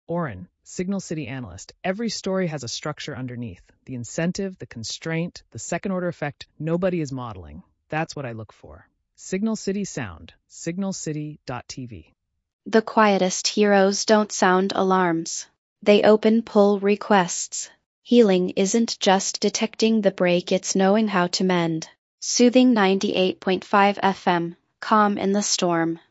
Oren, Signal City analyst. Every story has a structure underneath. The incentive, the constraint, the second-order effect nobody is modeling. That's what I look for. Signal City Sound, signalcity.tv. The quietest heroes don't sound alarms. They open pull requests. Healing isn't just detecting the break, it's knowing how to mend. Soothing 98.5 FM, calm in the storm.